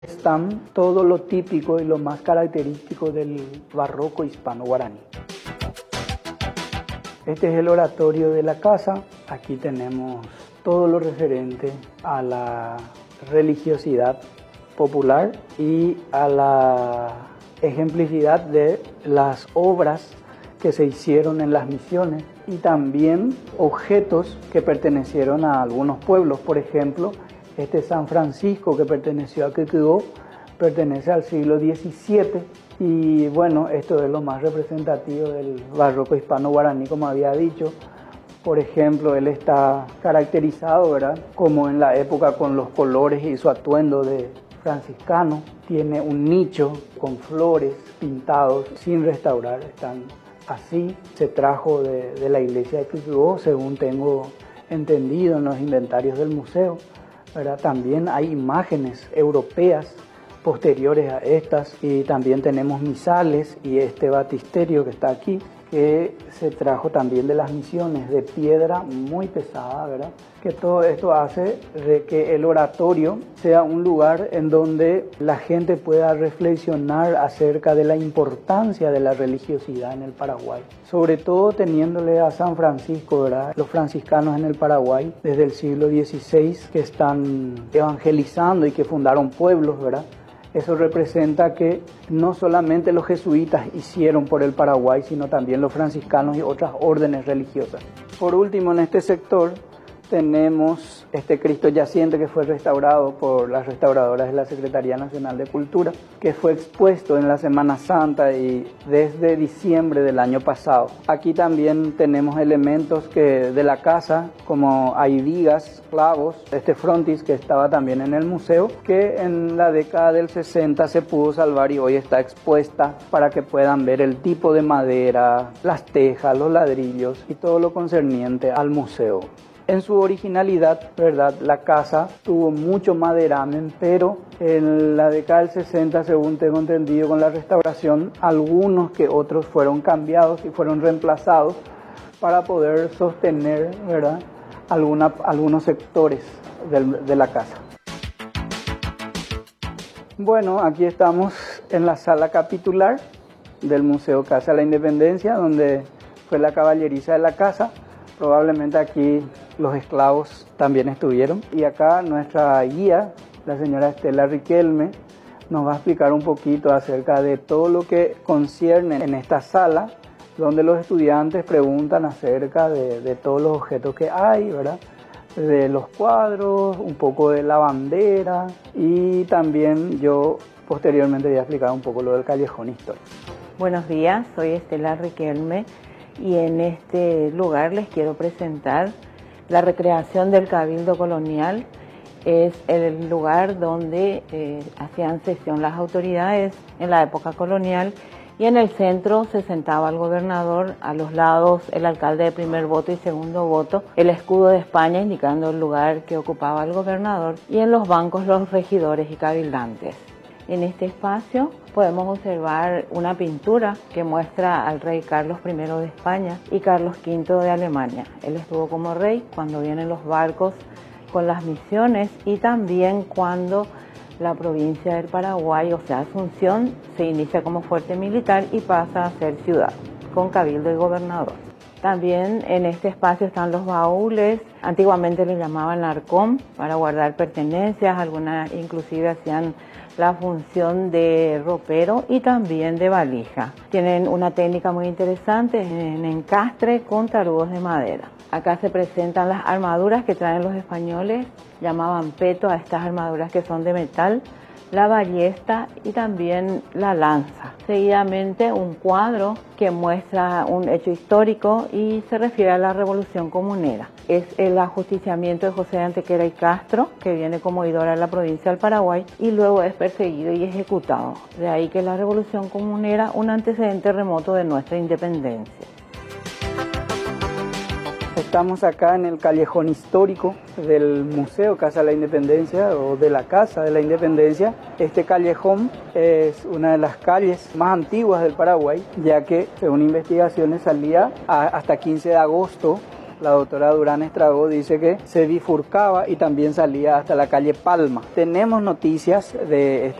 Están todo lo típico y lo más característico del barroco hispano-guaraní. Este es el oratorio de la casa. Aquí tenemos todo lo referente a la religiosidad popular y a la ejemplicidad de las obras que se hicieron en las misiones y también objetos que pertenecieron a algunos pueblos. Por ejemplo, este San Francisco que perteneció a Quequegó pertenece al siglo XVII y bueno, esto es lo más representativo del barroco hispano-guaraní, como había dicho. Por ejemplo, él está caracterizado, ¿verdad?, como en la época con los colores y su atuendo de franciscano. Tiene un nicho con flores pintados sin restaurar, están así. Se trajo de la iglesia de Quequegó, según tengo entendido en los inventarios del museo, ¿verdad? También hay imágenes europeas posteriores a estas y también tenemos misales y este batisterio que está aquí, que se trajo también de las misiones, de piedra muy pesada, ¿verdad? Que todo esto hace de que el oratorio sea un lugar en donde la gente pueda reflexionar acerca de la importancia de la religiosidad en el Paraguay. Sobre todo teniéndole a San Francisco, ¿verdad?, los franciscanos en el Paraguay desde el siglo XVI que están evangelizando y que fundaron pueblos, ¿verdad? Eso representa que no solamente los jesuitas hicieron por el Paraguay, sino también los franciscanos y otras órdenes religiosas. Por último, en este sector tenemos este Cristo yaciente que fue restaurado por las restauradoras de la Secretaría Nacional de Cultura, que fue expuesto en la Semana Santa y desde diciembre del año pasado. Aquí también tenemos elementos de la casa, como hay vigas, clavos, este frontis que estaba también en el museo, que en la década del 60 se pudo salvar y hoy está expuesta para que puedan ver el tipo de madera, las tejas, los ladrillos y todo lo concerniente al museo. En su originalidad, ¿verdad?, la casa tuvo mucho maderamen, pero en la década del 60, según tengo entendido, con la restauración, algunos que otros fueron cambiados y fueron reemplazados para poder sostener, ¿verdad?, algunos sectores de la casa. Bueno, aquí estamos en la sala capitular del Museo Casa de la Independencia, donde fue la caballeriza de la casa. Probablemente aquí los esclavos también estuvieron. Y acá nuestra guía, la señora Estela Riquelme, nos va a explicar un poquito acerca de todo lo que concierne en esta sala, donde los estudiantes preguntan acerca de todos los objetos que hay, ¿verdad?, de los cuadros, un poco de la bandera, y también yo posteriormente voy a explicar un poco lo del callejón histórico. Buenos días, soy Estela Riquelme y en este lugar les quiero presentar la recreación del Cabildo Colonial. Es el lugar donde hacían sesión las autoridades en la época colonial y en el centro se sentaba el gobernador, a los lados el alcalde de primer voto y segundo voto, el escudo de España indicando el lugar que ocupaba el gobernador y en los bancos los regidores y cabildantes. En este espacio podemos observar una pintura que muestra al rey Carlos I de España y Carlos V de Alemania. Él estuvo como rey cuando vienen los barcos con las misiones y también cuando la provincia del Paraguay, o sea Asunción, se inicia como fuerte militar y pasa a ser ciudad, con cabildo y gobernador. También en este espacio están los baúles, antiguamente les llamaban arcón, para guardar pertenencias, algunas inclusive hacían la función de ropero y también de valija. Tienen una técnica muy interesante en encastre con tarudos de madera. Acá se presentan las armaduras que traen los españoles, llamaban peto a estas armaduras que son de metal, la ballesta y también la lanza. Seguidamente un cuadro que muestra un hecho histórico y se refiere a la Revolución Comunera. Es el ajusticiamiento de José de Antequera y Castro, que viene como oidor a la provincia del Paraguay y luego es perseguido y ejecutado. De ahí que la Revolución Comunera, un antecedente remoto de nuestra independencia. Estamos acá en el callejón histórico del Museo Casa de la Independencia o de la Casa de la Independencia. Este callejón es una de las calles más antiguas del Paraguay, ya que según investigaciones salía hasta 15 de agosto la doctora Durán Estragó dice que se bifurcaba y también salía hasta la calle Palma. Tenemos noticias de este